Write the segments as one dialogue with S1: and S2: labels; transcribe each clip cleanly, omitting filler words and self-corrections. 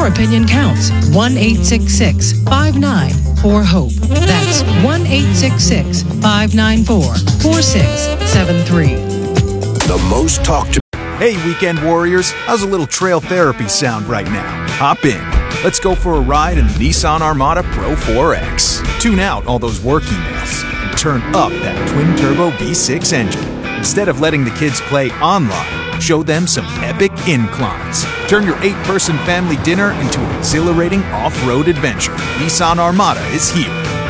S1: Your opinion counts. 1-866-594-HOPE. That's 1-866-594-4673.
S2: The most talked to.
S3: Hey, weekend warriors, how's a little trail therapy sound right now? Hop in. Let's go for a ride in the Nissan Armada Pro 4X. Tune out all those work emails and turn up that twin-turbo V6 engine. Instead of letting the kids play online, show them some epic inclines. Turn your 8-person family dinner into an exhilarating off-road adventure. Nissan Armada is here.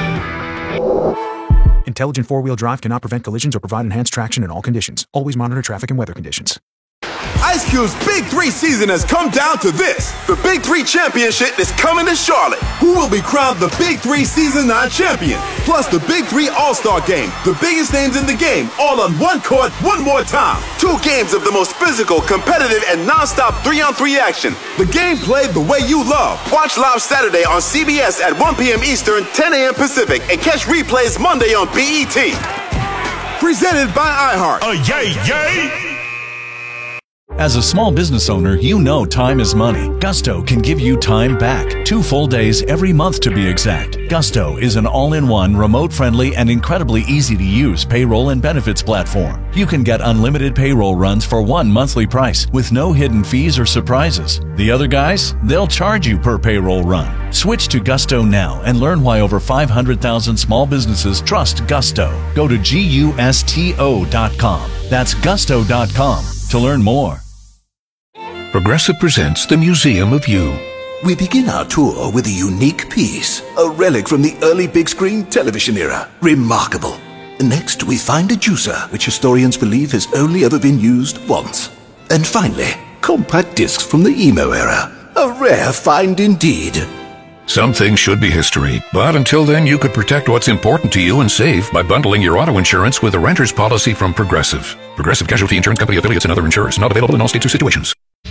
S3: Intelligent four-wheel drive cannot prevent collisions or provide enhanced traction in all conditions. Always monitor traffic and weather conditions.
S4: Ice Cube's Big 3 season has come down to this. The Big 3 Championship is coming to Charlotte. Who will be crowned the Big 3 Season 9 champion? Plus the Big 3 All-Star Game. The biggest names in the game, all on one court, one more time. 2 games of the most physical, competitive, and non-stop 3-on-3 action. The game played the way you love. Watch live Saturday on CBS at 1 p.m. Eastern, 10 a.m. Pacific, and catch replays Monday on BET. Presented by iHeart.
S5: Yay, yay!
S6: As a small business owner, you know time is money. Gusto can give you time back. 2 full days every month to be exact. Gusto is an all-in-one, remote-friendly, and incredibly easy-to-use payroll and benefits platform. You can get unlimited payroll runs for one monthly price with no hidden fees or surprises. The other guys, they'll charge you per payroll run. Switch to Gusto now and learn why over 500,000 small businesses trust Gusto. Go to GUSTO.com. That's Gusto.com to learn more.
S2: Progressive presents the Museum of You.
S7: We begin our tour with a unique piece, a relic from the early big screen television era. Remarkable. Next, we find a juicer, which historians believe has only ever been used once. And finally, compact discs from the emo era. A rare find indeed.
S2: Some things should be history, but until then you could protect what's important to you and save by bundling your auto insurance with a renter's policy from Progressive. Progressive Casualty Insurance Company affiliates and other insurers. Not available in all states or situations.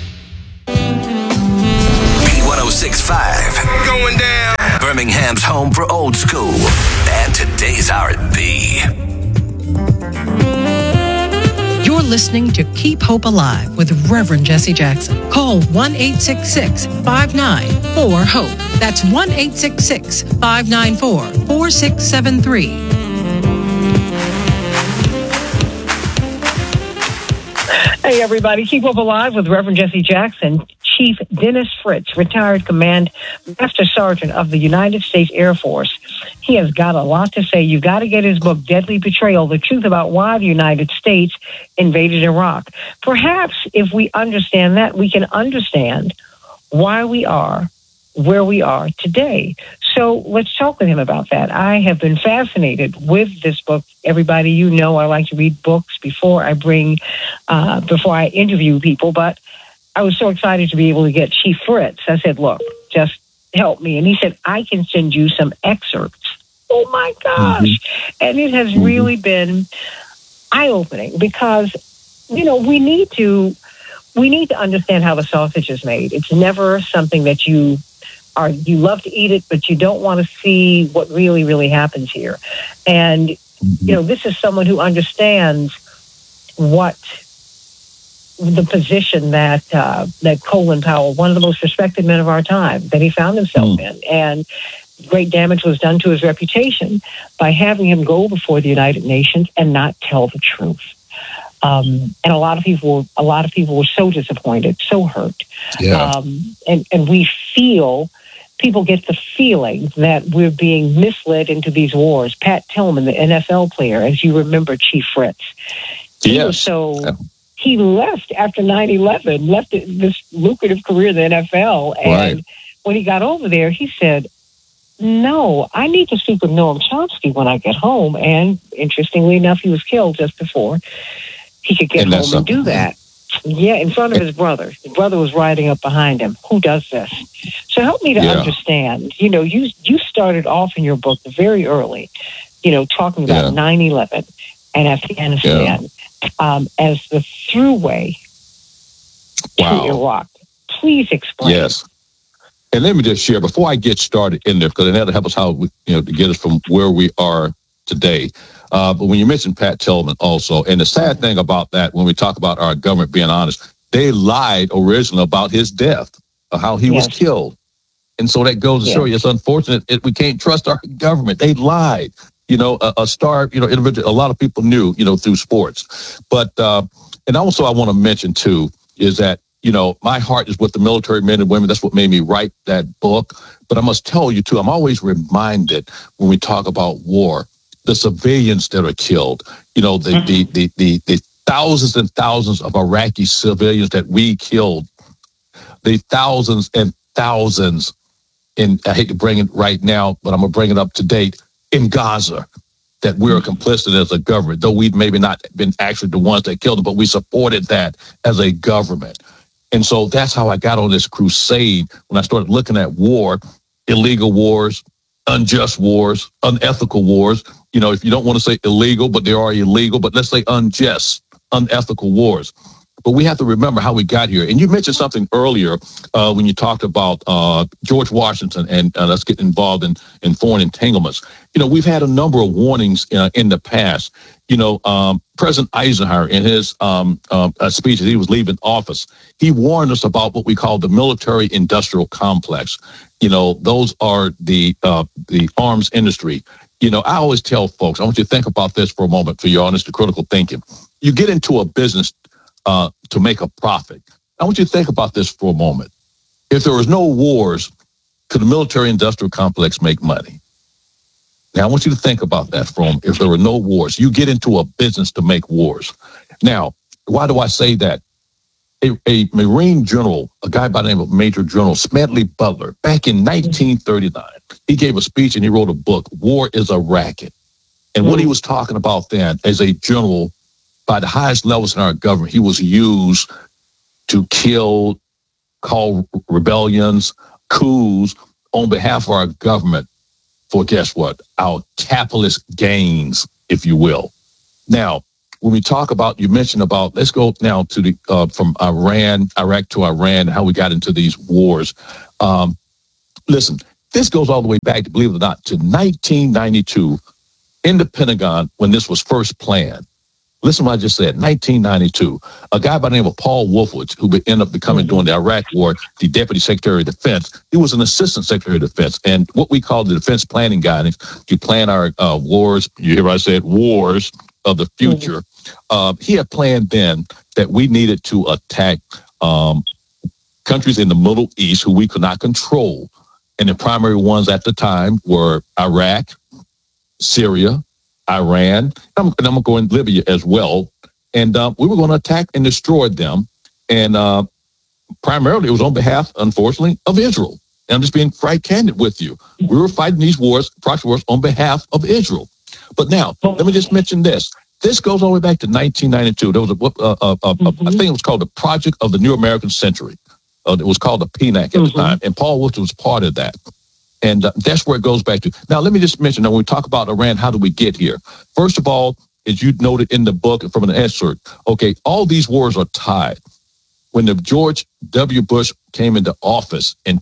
S8: B1065.
S4: Going down.
S8: Birmingham's home for old school and today's R&B.
S1: You're listening to Keep Hope Alive with Reverend Jesse Jackson. Call 1-866-594-HOPE. That's 1-866-594-4673.
S9: Hey, everybody. Keep Hope Alive with Reverend Jesse Jackson. Chief Dennis Fritz, retired Command Master Sergeant of the United States Air Force. He has got a lot to say. You've got to get his book, Deadly Betrayal, The Truth About Why the United States Invaded Iraq. Perhaps if we understand that, we can understand why we are where we are today. So let's talk with him about that. I have been fascinated with this book. Everybody, you know, I like to read books before I interview people, but I was so excited to be able to get Chief Fritz. I said, look, just help me. And he said, I can send you some excerpts. Oh, my gosh. Mm-hmm. And it has really been eye-opening because, you know, we need to understand how the sausage is made. It's never something that you love to eat it, but you don't want to see what really, really happens here. And, you know, this is someone who understands what the position that Colin Powell, one of the most respected men of our time, that he found himself in. And great damage was done to his reputation by having him go before the United Nations and not tell the truth. And a lot of people were so disappointed, so hurt. Yeah. And we feel, people get the feeling that we're being misled into these wars. Pat Tillman, the NFL player, as you remember, Chief Fritz. He left after 9/11, left this lucrative career in the NFL. And when he got over there, he said, no, I need to speak with Noam Chomsky when I get home. And interestingly enough, he was killed just before he could get home and do that. Yeah, in front of his brother. His brother was riding up behind him. Who does this? So help me to understand. You know, you started off in your book very early, you know, talking about 9/11 and Afghanistan as the throughway to Iraq. Please explain.
S10: Yes. And let me just share before I get started in there, because that'll help us to get us from where we are today. But when you mentioned Pat Tillman also, and the sad thing about that, when we talk about our government being honest, they lied originally about his death. how he was killed. And so that goes to show you it's unfortunate. We can't trust our government. They lied. A star, individual, a lot of people knew, through sports. But, and also I want to mention too, is that, my heart is with the military men and women. That's what made me write that book. But I must tell you too, I'm always reminded when we talk about war, the civilians that are killed, the thousands and thousands of Iraqi civilians that we killed, the thousands and thousands I hate to bring it right now, but I'm going to bring it up to date, in Gaza, that we're complicit as a government, though we've maybe not been actually the ones that killed them, but we supported that as a government. And so that's how I got on this crusade when I started looking at war, illegal wars, unjust wars, unethical wars. If you don't want to say illegal, but they are illegal, but let's say unjust, unethical wars. But we have to remember how we got here. And you mentioned something earlier when you talked about George Washington and us getting involved in foreign entanglements. We've had a number of warnings in the past. President Eisenhower, in his speech as he was leaving office, he warned us about what we call the military-industrial complex. Those are the arms industry. I always tell folks, I want you to think about this for a moment for your honest and critical thinking. You get into a business to make a profit. I want you to think about this for a moment. If there was no wars, could the military-industrial complex make money? Now, I want you to think about that for a moment. If there were no wars, you get into a business to make wars. Now, why do I say that? A Marine general, a guy by the name of Major General Smedley Butler, back in 1939, he gave a speech and he wrote a book, War is a Racket. And what he was talking about then, as a general, by the highest levels in our government, he was used to kill, call rebellions, coups on behalf of our government for, guess what, our capitalist gains, if you will. Now, when we talk about, you mentioned about, let's go now to the from Iraq to Iran, how we got into these wars. Listen, this goes all the way back, believe it or not, to 1992 in the Pentagon when this was first planned. Listen to what I just said, 1992. A guy by the name of Paul Wolfowitz, who would end up becoming, during the Iraq War, the Deputy Secretary of Defense. He was an Assistant Secretary of Defense. And what we call the defense planning guidance, to plan our wars, you hear what I said, wars of the future. He had planned then that we needed to attack countries in the Middle East who we could not control. And the primary ones at the time were Iraq, Syria, Iran, and I'm going to go in Libya as well. And we were going to attack and destroy them. And primarily it was on behalf, unfortunately, of Israel. And I'm just being quite candid with you. We were fighting these wars, proxy wars, on behalf of Israel. But now, let me just mention this. This goes all the way back to 1992. There was I think it was called the Project of the New American Century. It was called the PNAC at the time. And Paul Wolfowitz was part of that. And that's where it goes back to. Now, let me just mention, when we talk about Iran, how do we get here? First of all, as you noted in the book from an excerpt, okay, all these wars are tied. When the George W. Bush came into office in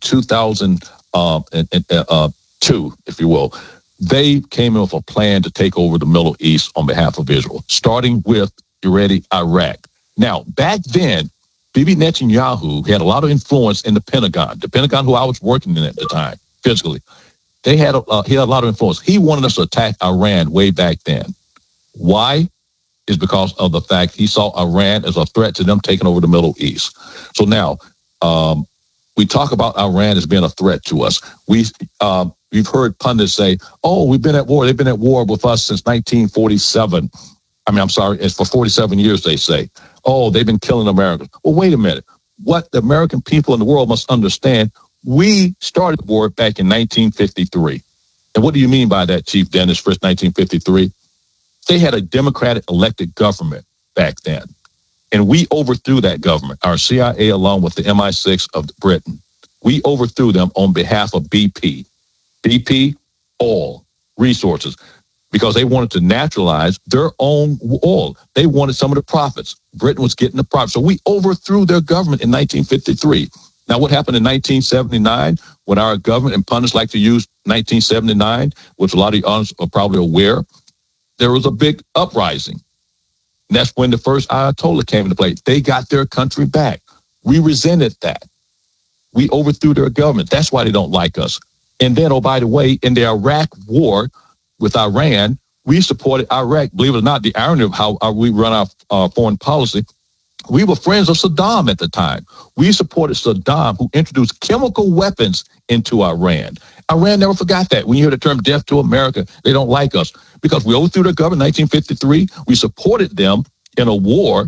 S10: 2002, if you will, they came in with a plan to take over the Middle East on behalf of Israel, starting with, you ready, Iraq. Now, back then, Bibi Netanyahu had a lot of influence in the Pentagon, who I was working in at the time, physically. He had a lot of influence. He wanted us to attack Iran way back then. Why? Is because of the fact he saw Iran as a threat to them taking over the Middle East. So now, we talk about Iran as being a threat to us. We've heard pundits say, "Oh, we've been at war. They've been at war with us since 1947." It's for 47 years, they say. "Oh, they've been killing Americans." Well, wait a minute. What the American people in the world must understand, we started the war back in 1953. And what do you mean by that, Chief Dennis Fritz, 1953? They had a Democratic elected government back then. And we overthrew that government, our CIA along with the MI6 of Britain. We overthrew them on behalf of BP. BP, oil, resources, because they wanted to naturalize their own oil. They wanted some of the profits. Britain was getting the profits. So we overthrew their government in 1953. Now, what happened in 1979 when our government, and pundits like to use 1979, which a lot of you are probably aware, there was a big uprising. And that's when the first Ayatollah came into play. They got their country back. We resented that. We overthrew their government. That's why they don't like us. And then, oh, by the way, in the Iraq war with Iran, we supported Iraq. Believe it or not, the irony of how we run our foreign policy, we were friends of Saddam at the time. We supported Saddam, who introduced chemical weapons into Iran. Iran never forgot that. When you hear the term death to America, they don't like us because we overthrew their government in 1953. We supported them in a war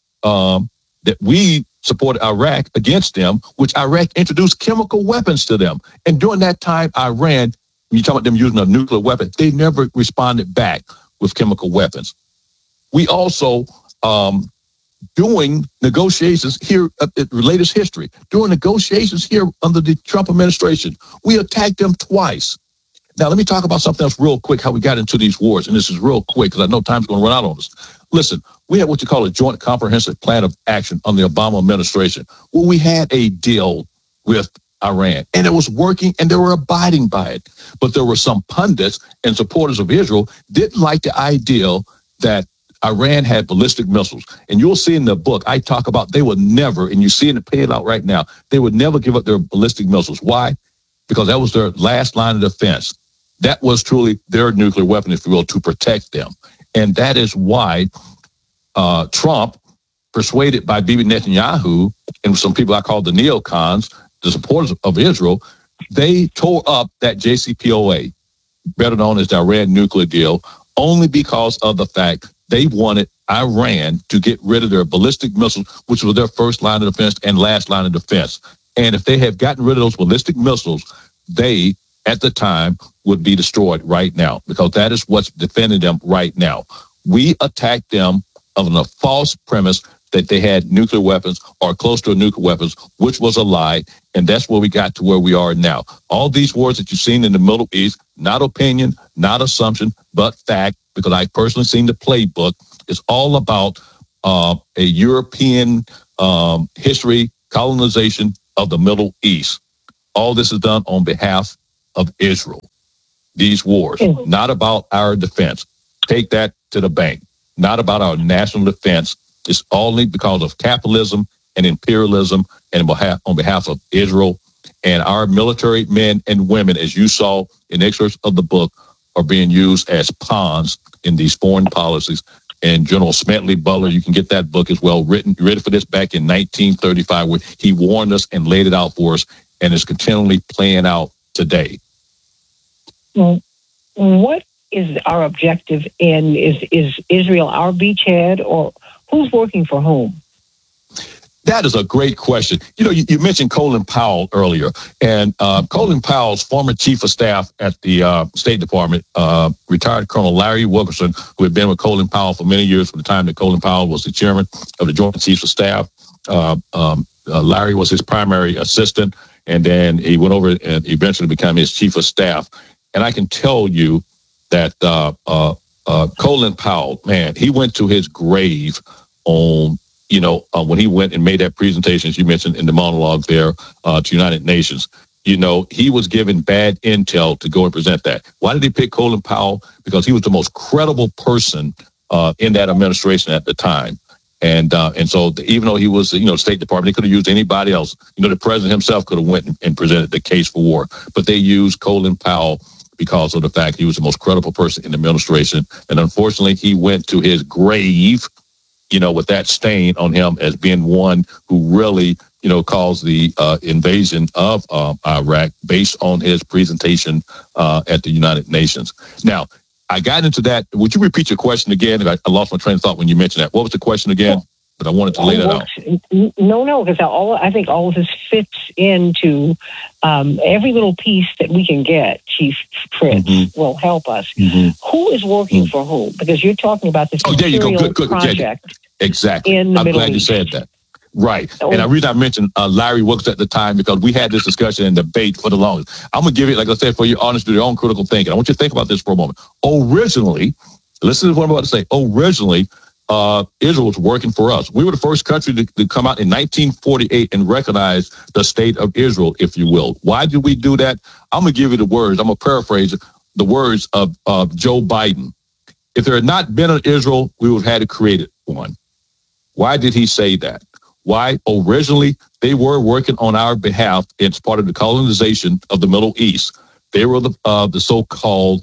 S10: that we supported Iraq against them, which Iraq introduced chemical weapons to them. And during that time, Iran, when you talk about them using a nuclear weapon, they never responded back with chemical weapons. We also, doing negotiations here, latest history, during negotiations here under the Trump administration, we attacked them twice. Now, let me talk about something else real quick, how we got into these wars. And this is real quick because I know time's going to run out on us. Listen, we had what you call a joint comprehensive plan of action under the Obama administration, where we had a deal with Iran, and it was working, and they were abiding by it. But there were some pundits and supporters of Israel didn't like the idea that Iran had ballistic missiles. And you'll see in the book, I talk about they would never, and you see it played out right now, they would never give up their ballistic missiles. Why? Because that was their last line of defense. That was truly their nuclear weapon, if you will, to protect them. And that is why Trump, persuaded by Bibi Netanyahu and some people I call the neocons, the supporters of Israel, they tore up that JCPOA, better known as the Iran nuclear deal, only because of the fact they wanted Iran to get rid of their ballistic missiles, which was their first line of defense and last line of defense. And if they had gotten rid of those ballistic missiles, they, at the time, would be destroyed right now, because that is what's defending them right now. We attacked them on a false premise that they had nuclear weapons or close to nuclear weapons, which was a lie. And that's where we got to where we are now. All these wars that you've seen in the Middle East, not opinion, not assumption, but fact, because I personally seen the playbook. It's all about a European history, colonization of the Middle East. All this is done on behalf of Israel. These wars, not about our defense. Take that to the bank. Not about our national defense. It's only because of capitalism and imperialism and on behalf of Israel. And our military men and women, as you saw in excerpts of the book, are being used as pawns in these foreign policies. And General Smedley Butler, you can get that book as well, written for this back in 1935, where he warned us and laid it out for us, and is continually playing out today.
S9: What is our objective, and is Israel our beachhead, or who's working for whom?
S10: That is a great question. You know, you mentioned Colin Powell earlier, and Colin Powell's former chief of staff at the State Department, retired Colonel Larry Wilkerson, who had been with Colin Powell for many years from the time that Colin Powell was the chairman of the Joint Chiefs of Staff. Larry was his primary assistant, and then he went over and eventually became his chief of staff. And I can tell you that Colin Powell, man, he went to his grave on, when he went and made that presentation, as you mentioned in the monologue there, to United Nations. He was given bad intel to go and present that. Why did he pick Colin Powell? Because he was the most credible person in that administration at the time. And so even though he was, State Department, they could have used anybody else. The president himself could have went and presented the case for war. But they used Colin Powell because of the fact he was the most credible person in the administration. And unfortunately, he went to his grave, with that stain on him as being one who really, caused the invasion of Iraq based on his presentation at the United Nations. Now, I got into that. Would you repeat your question again? I lost my train of thought when you mentioned that. What was the question again? But I wanted to lay that out.
S9: No, because I think all of this fits into every little piece that we can get. Chief Fritz will help us. Who is working for whom? Because you're talking about this
S10: good project. Yeah, exactly. I'm glad you said that. Right. And the reason I mentioned Larry Wilkes at the time, because we had this discussion and debate for the longest. I'm going to give it, like I said, for your honest, your own critical thinking. I want you to think about this for a moment. Originally, listen to what I'm about to say. Originally, Israel was working for us. We were the first country to come out in 1948 and recognize the state of Israel, if you will. Why did we do that? I'm going to give you the words. I'm going to paraphrase the words of Joe Biden. If there had not been an Israel, we would have had to create one. Why did he say that? Why? Originally, they were working on our behalf. It's part of the colonization of the Middle East. They were the so-called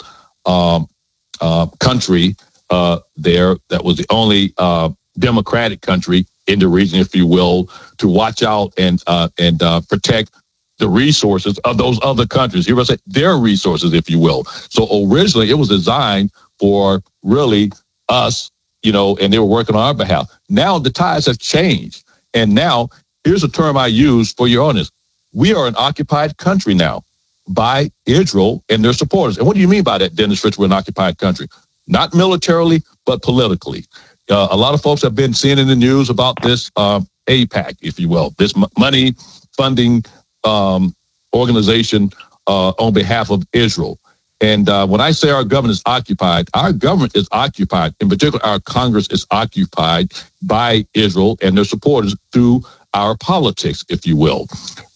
S10: country there that was the only democratic country in the region, if you will, to watch out and protect the resources of those other countries. Here I say their resources, if you will. So originally, it was designed for really us, and they were working on our behalf. Now the tides have changed, and now here's a term I use for your audience: we are an occupied country now by Israel and their supporters. And what do you mean by that, Dennis Fritz? We're an occupied country, not militarily, but politically. A lot of folks have been seeing in the news about this AIPAC, if you will, this money funding organization on behalf of Israel. And when I say our government is occupied, our government is occupied. In particular, our Congress is occupied by Israel and their supporters through our politics, if you will.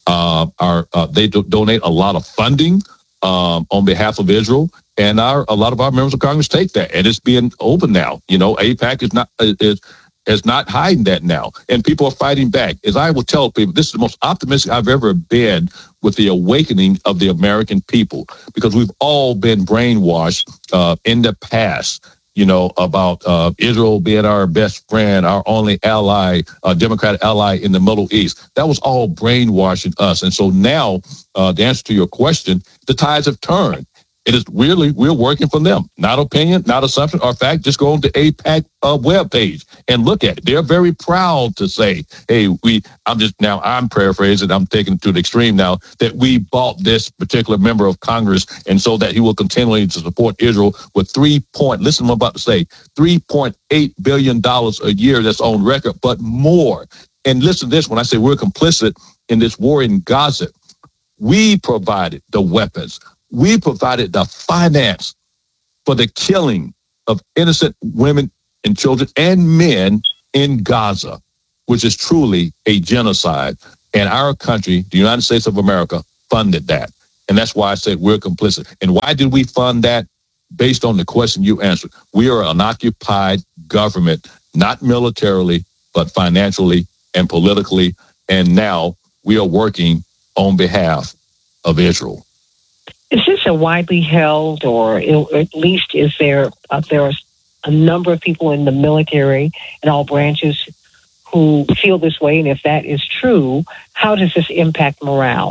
S10: They donate a lot of funding on behalf of Israel, and a lot of our members of Congress take that, and it's being open now. AIPAC is not hiding that now, and people are fighting back. As I will tell people, this is the most optimistic I've ever been with the awakening of the American people, because we've all been brainwashed in the past, about Israel being our best friend, our only ally, Democratic ally in the Middle East. That was all brainwashing us. And so now, the answer to your question, the tides have turned. It is really, we're working for them. Not opinion, not assumption, or fact. Just go on to AIPAC webpage and look at it. They're very proud to say, hey, I'm paraphrasing, I'm taking it to the extreme now, that we bought this particular member of Congress, and so that he will continue to support Israel with listen to what I'm about to say, $3.8 billion a year that's on record, but more. And listen to this, when I say we're complicit in this war in Gaza, we provided the weapons. We provided the finance for the killing of innocent women and children and men in Gaza, which is truly a genocide. And our country, the United States of America, funded that. And that's why I said we're complicit. And why did we fund that? Based on the question you answered. We are an occupied government, not militarily, but financially and politically. And now we are working on behalf of Israel.
S9: Is this a widely held, or at least is there a number of people in the military and all branches who feel this way? And if that is true, how does this impact morale?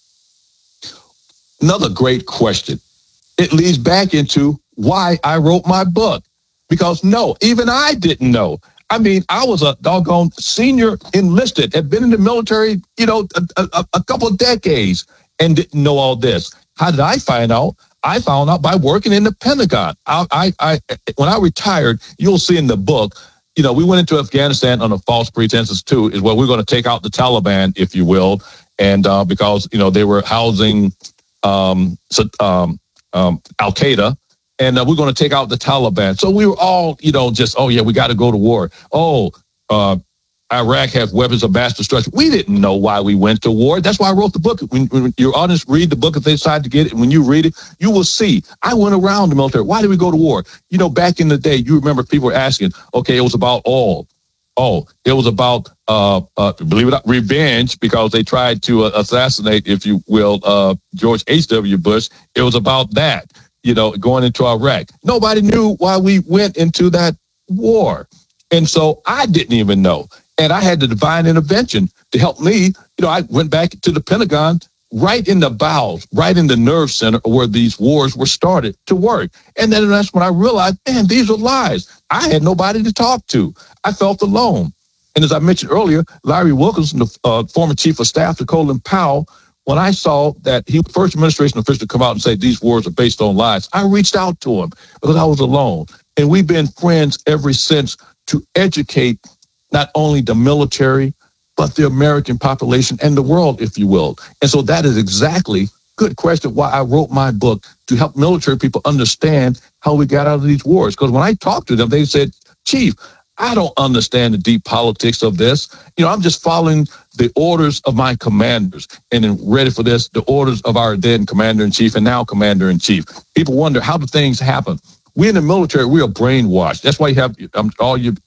S10: Another great question. It leads back into why I wrote my book. Because even I didn't know. I mean, I was a doggone senior enlisted, had been in the military, a couple of decades, and didn't know all this. How did I find out? I found out by working in the Pentagon. When I retired, you'll see in the book, we went into Afghanistan on a false pretenses too, is where we're going to take out the Taliban, if you will. And because, they were housing Al-Qaeda, and we're going to take out the Taliban. So we were all, we got to go to war. Iraq has weapons of mass destruction. We didn't know why we went to war. That's why I wrote the book. When your audience read the book, if they decide to get it, when you read it, you will see. I went around the military. Why did we go to war? Back in the day, you remember people were asking, okay, it was about oil. Oh, it was about, believe it or not, revenge, because they tried to assassinate, if you will, George H.W. Bush. It was about that, going into Iraq. Nobody knew why we went into that war. And so I didn't even know. And I had the divine intervention to help me. I went back to the Pentagon, right in the bowels, right in the nerve center where these wars were started, to work. And then that's when I realized, man, these are lies. I had nobody to talk to. I felt alone. And as I mentioned earlier, Larry Wilkinson, the former chief of staff to Colin Powell, when I saw that he was the first administration official to come out and say these wars are based on lies, I reached out to him because I was alone. And we've been friends ever since to educate not only the military, but the American population and the world, if you will. And so that is exactly, good question, why I wrote my book, to help military people understand how we got out of these wars. Because when I talked to them, they said, Chief, I don't understand the deep politics of this. I'm just following the orders of my commanders. And then, ready for this, the orders of our then commander-in-chief and now commander-in-chief. People wonder, how do things happen? We in the military, we are brainwashed. That's why you have all your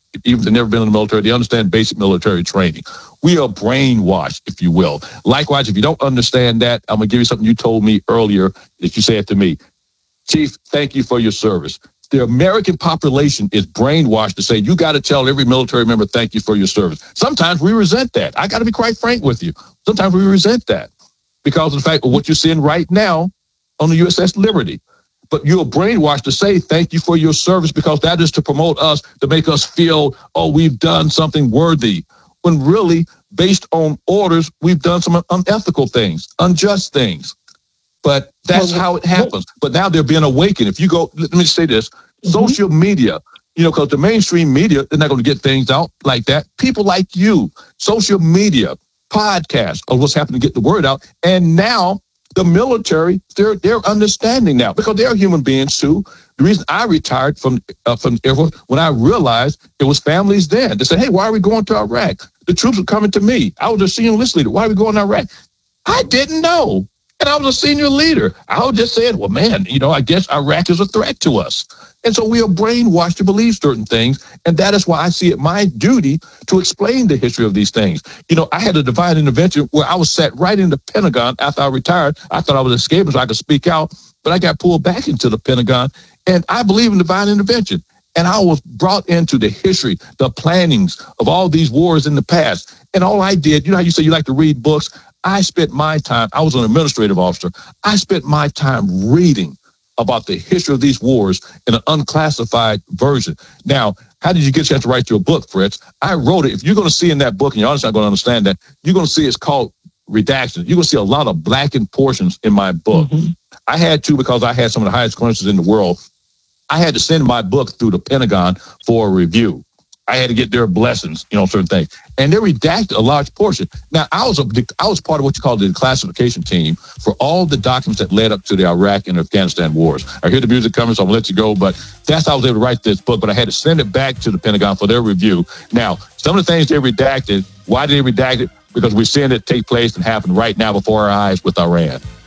S10: even if they've never been in the military, they understand basic military training. We are brainwashed, if you will. Likewise, if you don't understand that, I'm going to give you something you told me earlier that you said to me. Chief, thank you for your service. The American population is brainwashed to say, you got to tell every military member, thank you for your service. Sometimes we resent that. I got to be quite frank with you. Sometimes we resent that because of the fact of what you're seeing right now on the USS Liberty. But you're brainwashed to say thank you for your service because that is to promote us, to make us feel, oh, we've done something worthy. When really, based on orders, we've done some unethical things, unjust things. But that's how it happens. But now they're being awakened. If you go, let me say this, social media, because the mainstream media, they're not going to get things out like that. People like you, social media, podcasts are what's happening to get the word out. And now the military, they're understanding now because they're human beings too. The reason I retired from Air Force, when I realized it was families then. They said, hey, why are we going to Iraq? The troops were coming to me. I was a senior list leader. Why are we going to Iraq? I didn't know. And I was a senior leader. I was just saying, well, man, I guess Iraq is a threat to us. And so we are brainwashed to believe certain things. And that is why I see it my duty to explain the history of these things. I had a divine intervention where I was sat right in the Pentagon after I retired. I thought I was escaping so I could speak out, but I got pulled back into the Pentagon. And I believe in divine intervention. And I was brought into the history, the plannings of all these wars in the past. And all I did, how you say you like to read books? I spent my time, I was an administrative officer. I spent my time reading about the history of these wars in an unclassified version. Now, how did you get a chance to write your book, Fritz? I wrote it. If you're going to see in that book, and you're honestly not going to understand that, you're going to see it's called Redaction. You're going to see a lot of blackened portions in my book. I had to because I had some of the highest clearances in the world. I had to send my book through the Pentagon for a review. I had to get their blessings, certain things. And they redacted a large portion. Now, I was part of what you call the declassification team for all the documents that led up to the Iraq and Afghanistan wars. I hear the music coming, so I'm going to let you go. But that's how I was able to write this book. But I had to send it back to the Pentagon for their review. Now, some of the things they redacted, why did they redact it? Because we're seeing it take place and happen right now before our eyes with Iran.